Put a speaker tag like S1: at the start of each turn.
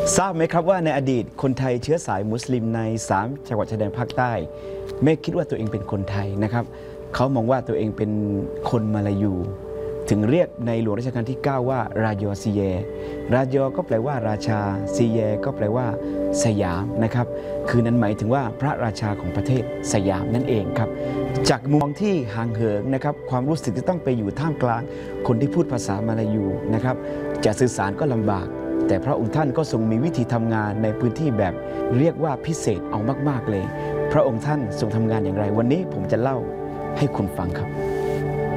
S1: ทราบไหมครับว่าในอดีตคนไทยเชื้อสายมุสลิมใน3จังหวัดชายแดนภาคใต้ไม่คิดว่าตัวเองเป็นคนไทยนะครับเขามองว่าตัวเองเป็นคนมาลายูถึงเรียกในหลวงรัชกาลที่ 9 ว่ารายอซีเยรายอก็แปลว่าราชาซีเยก็แปลว่าสยามนะครับคือนั้นหมายถึงว่าพระราชาของประเทศสยามนั่นเองครับจากมุมที่ห่างเหินนะครับความรู้สึกที่ต้องไปอยู่ท่ามกลางคนที่พูดภาษามาลายูนะครับจะสื่อสารก็ลำบากแต่พระองค์ท่านก็ทรงมีวิธีทำงานในพื้นที่แบบเรียกว่าพิเศษเอามากๆเลยพระองค์ท่านทรงทำงานอย่างไรวันนี้ผมจะเล่าให้คุณฟังครับ